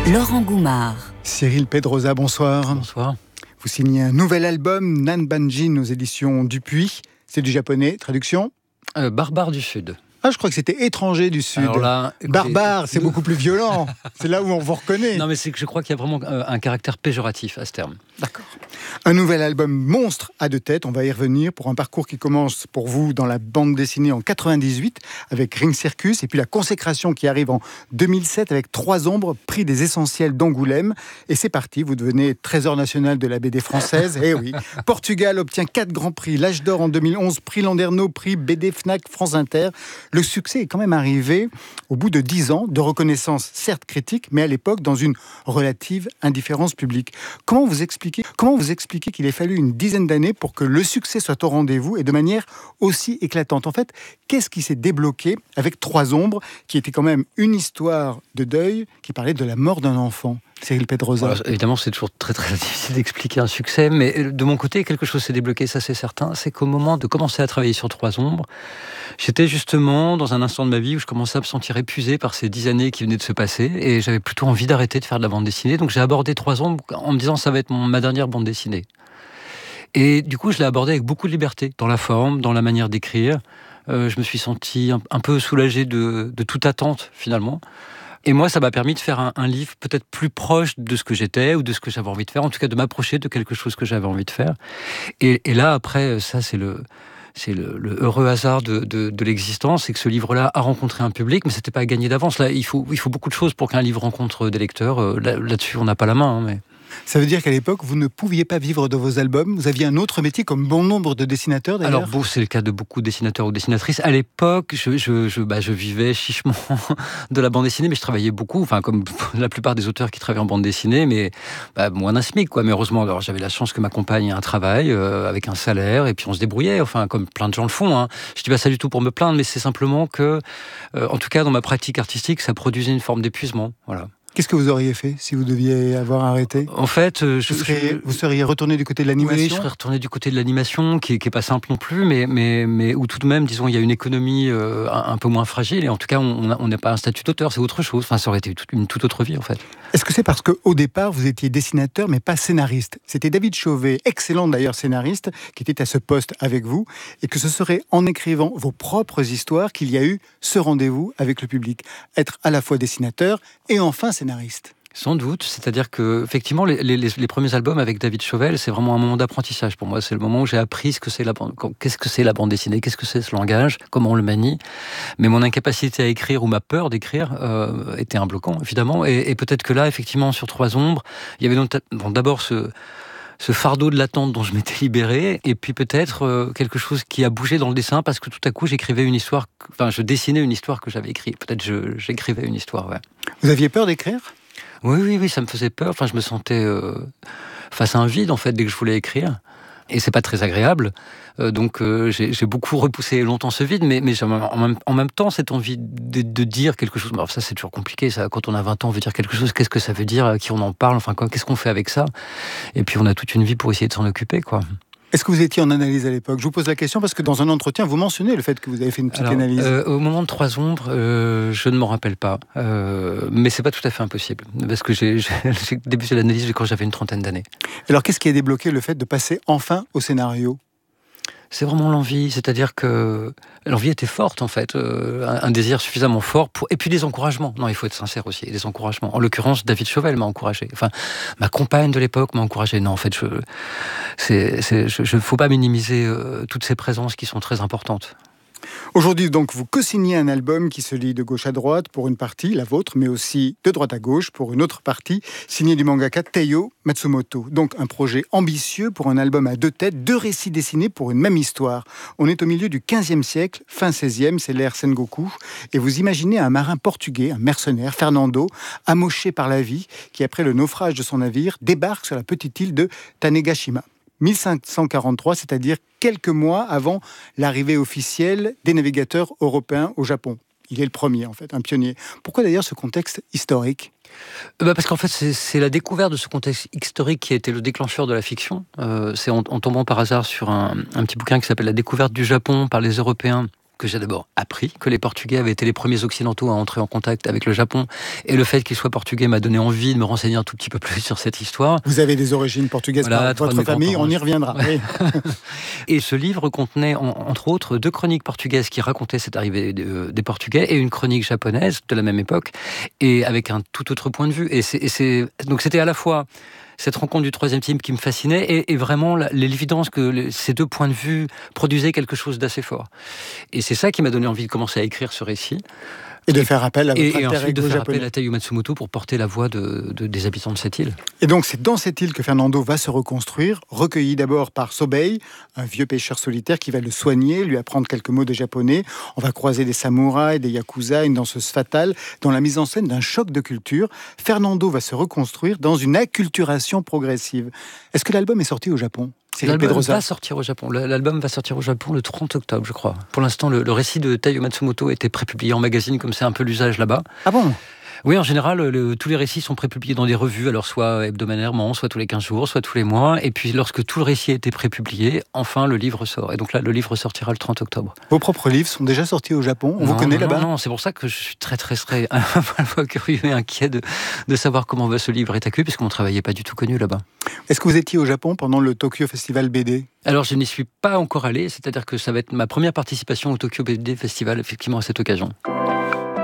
Laurent Goumard. Cyril Pedrosa, bonsoir. Bonsoir. Vous signez un nouvel album, Nanbanjin, aux éditions Dupuis. C'est du japonais, traduction Barbare du Sud. Ah, je crois que c'était étranger du Sud. Alors là, écoutez, barbare, c'est beaucoup plus violent. C'est là où on vous reconnaît. Non, mais c'est que je crois qu'il y a vraiment un caractère péjoratif à ce terme. D'accord. Un nouvel album monstre à deux têtes, on va y revenir, pour un parcours qui commence pour vous dans la bande dessinée en 98 avec Ring Circus, et puis la consécration qui arrive en 2007 avec Trois Ombres, prix des essentiels d'Angoulême. Et c'est parti, vous devenez trésor national de la BD française. Eh oui. Portugal obtient 4 grands prix, l'Âge d'Or en 2011, prix Landerneau, prix BD Fnac, France Inter. Le succès est quand même arrivé au bout de 10 ans de reconnaissance, certes critique, mais à l'époque dans une relative indifférence publique. Comment vous expliquez qu'il ait fallu une dizaine d'années pour que le succès soit au rendez-vous et de manière aussi éclatante? En fait, qu'est-ce qui s'est débloqué avec Trois Ombres, qui était quand même une histoire de deuil qui parlait de la mort d'un enfant? Cyril Pedrosa. Alors, évidemment, c'est toujours très très difficile d'expliquer un succès, mais de mon côté, quelque chose s'est débloqué, ça c'est certain. C'est qu'au moment de commencer à travailler sur Trois Ombres, j'étais justement dans un instant de ma vie où je commençais à me sentir épuisé par ces 10 années qui venaient de se passer, et j'avais plutôt envie d'arrêter de faire de la bande dessinée. Donc j'ai abordé Trois Ombres en me disant ça va être ma dernière bande dessinée. Et du coup, je l'ai abordé avec beaucoup de liberté, dans la forme, dans la manière d'écrire. Je me suis senti un peu soulagé de toute attente, finalement. Et moi, ça m'a permis de faire un livre peut-être plus proche de ce que j'étais ou de ce que j'avais envie de faire, en tout cas de m'approcher de quelque chose que j'avais envie de faire. Et là, après, ça, c'est le heureux hasard de l'existence, c'est que ce livre-là a rencontré un public, mais c'était pas gagné d'avance. Là, il faut beaucoup de choses pour qu'un livre rencontre des lecteurs. Là-dessus, on n'a pas la main, mais... Ça veut dire qu'à l'époque, vous ne pouviez pas vivre de vos albums. Vous aviez un autre métier, comme bon nombre de dessinateurs d'ailleurs. Alors, c'est le cas de beaucoup de dessinateurs ou dessinatrices. À l'époque, je vivais chichement de la bande dessinée, mais je travaillais beaucoup, enfin comme la plupart des auteurs qui travaillent en bande dessinée, mais moins d'un SMIC, quoi. Mais heureusement, alors j'avais la chance que ma compagne ait un travail avec un salaire, et puis on se débrouillait, enfin comme plein de gens le font. Hein. Je dis pas ça du tout pour me plaindre, mais c'est simplement que, en tout cas dans ma pratique artistique, ça produisait une forme d'épuisement. Voilà. Qu'est-ce que vous auriez fait si vous deviez avoir arrêté? En fait, vous seriez retourné du côté de l'animation? Oui, je serais retourné du côté de l'animation, qui est pas simple non plus, mais où tout de même, disons, il y a une économie un peu moins fragile, et en tout cas, on n'a pas un statut d'auteur, c'est autre chose. Enfin, ça aurait été une toute autre vie, en fait. Est-ce que c'est parce qu'au départ, vous étiez dessinateur, mais pas scénariste? C'était David Chauvet, excellent d'ailleurs scénariste, qui était à ce poste avec vous, et que ce serait en écrivant vos propres histoires qu'il y a eu ce rendez-vous avec le public. Être à la fois dessinateur et enfin scénariste. Sans doute, c'est-à-dire que effectivement les premiers albums avec David Chauvel, c'est vraiment un moment d'apprentissage pour moi. C'est le moment où j'ai appris qu'est-ce que c'est la bande dessinée, qu'est-ce que c'est ce langage, comment on le manie. Mais mon incapacité à écrire ou ma peur d'écrire était un bloquant, évidemment. Et peut-être que là, effectivement, sur Trois Ombres, il y avait d'abord ce fardeau de l'attente dont je m'étais libéré, et puis peut-être quelque chose qui a bougé dans le dessin, parce que tout à coup j'écrivais une histoire, je dessinais une histoire que j'avais écrite. Peut-être j'écrivais une histoire, ouais. Vous aviez peur d'écrire ? Oui, ça me faisait peur. Enfin, je me sentais face à un vide, en fait, dès que je voulais écrire. Et c'est pas très agréable. Donc, j'ai beaucoup repoussé longtemps ce vide, mais en même temps, cette envie de dire quelque chose. Alors, ça, c'est toujours compliqué, ça. Quand on a 20 ans, on veut dire quelque chose. Qu'est-ce que ça veut dire? À qui on en parle? Enfin, qu'est-ce qu'on fait avec ça? Et puis, on a toute une vie pour essayer de s'en occuper, quoi. Est-ce que vous étiez en analyse à l'époque? Je vous pose la question parce que dans un entretien, vous mentionnez le fait que vous avez fait une petite analyse. Au moment de Trois Ombres, je ne m'en rappelle pas. Mais c'est pas tout à fait impossible. Parce que j'ai débuté l'analyse quand j'avais une trentaine d'années. Alors, qu'est-ce qui a débloqué le fait de passer enfin au scénario? C'est vraiment l'envie, c'est-à-dire que l'envie était forte en fait, un désir suffisamment fort et puis des encouragements. Non, il faut être sincère aussi, des encouragements. En l'occurrence, David Chauvel m'a encouragé. Enfin, ma compagne de l'époque m'a encouragé. Non, en fait, faut pas minimiser toutes ces présences qui sont très importantes. Aujourd'hui, donc, vous co-signez un album qui se lit de gauche à droite pour une partie, la vôtre, mais aussi de droite à gauche pour une autre partie, signé du mangaka Taiyo Matsumoto. Donc, un projet ambitieux pour un album à deux têtes, 2 récits dessinés pour une même histoire. On est au milieu du XVe siècle, fin XVIe, c'est l'ère Sengoku, et vous imaginez un marin portugais, un mercenaire, Fernando, amoché par la vie, qui après le naufrage de son navire, débarque sur la petite île de Tanegashima. 1543, c'est-à-dire quelques mois avant l'arrivée officielle des navigateurs européens au Japon. Il est le premier, en fait, un pionnier. Pourquoi d'ailleurs ce contexte historique ? Parce qu'en fait, c'est la découverte de ce contexte historique qui a été le déclencheur de la fiction. C'est en tombant par hasard sur un petit bouquin qui s'appelle « La découverte du Japon par les Européens », que j'ai d'abord appris que les Portugais avaient été les premiers occidentaux à entrer en contact avec le Japon, et le fait qu'ils soient portugais m'a donné envie de me renseigner un tout petit peu plus sur cette histoire. Vous avez des origines portugaises par votre famille, on y reviendra. Oui. Et ce livre contenait, entre autres, 2 chroniques portugaises qui racontaient cette arrivée des Portugais et une chronique japonaise de la même époque, et avec un tout autre point de vue. Donc c'était à la fois cette rencontre du troisième type qui me fascinait et vraiment l'évidence que ces 2 points de vue produisaient quelque chose d'assez fort. Et c'est ça qui m'a donné envie de commencer à écrire ce récit. Et de faire appel à votre et ensuite de faire japonais. appel à Taiyo Matsumoto pour porter la voix des habitants de cette île. Et donc c'est dans cette île que Fernando va se reconstruire, recueilli d'abord par Sobei, un vieux pêcheur solitaire qui va le soigner, lui apprendre quelques mots de japonais. On va croiser des samouraïs, des yakuza, une danseuse fatale, dans la mise en scène d'un choc de culture. Fernando va se reconstruire dans une acculturation progressive. Est-ce que l'album est sorti au Japon ? L'album va sortir au Japon. L'album va sortir au Japon le 30 octobre, je crois. Pour l'instant, le récit de Taiyo Matsumoto a été prépublié en magazine, comme c'est un peu l'usage là-bas. Ah bon ? Oui, en général, tous les récits sont prépubliés dans des revues, alors soit hebdomadairement, soit tous les 15 jours, soit tous les mois. Et puis, lorsque tout le récit a été prépublié, enfin, le livre sort. Et donc là, le livre sortira le 30 octobre. Vos propres livres sont déjà sortis au Japon ? On vous connaît là-bas ? Non, c'est pour ça que je suis très à la fois curieux et inquiet de savoir comment va ce livre être accueilli, puisque mon travail n'est pas du tout connu là-bas. Est-ce que vous étiez au Japon pendant le Tokyo Festival BD ? Alors, je n'y suis pas encore allé, c'est-à-dire que ça va être ma première participation au Tokyo BD Festival, effectivement, à cette occasion.